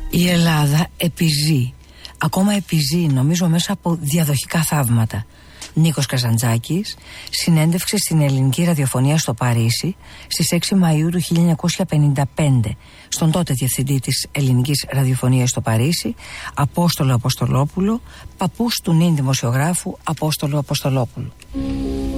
Η Ελλάδα επιζεί, ακόμα επιζεί νομίζω μέσα από διαδοχικά θαύματα. Νίκος Καζαντζάκης, συνέντευξη στην ελληνική ραδιοφωνία στο Παρίσι στις 6 Μαΐου του 1955 στον τότε διευθυντή της ελληνικής ραδιοφωνίας στο Παρίσι, Απόστολο Αποστολόπουλο, παππούς του νυν δημοσιογράφου Απόστολου Αποστολόπουλου.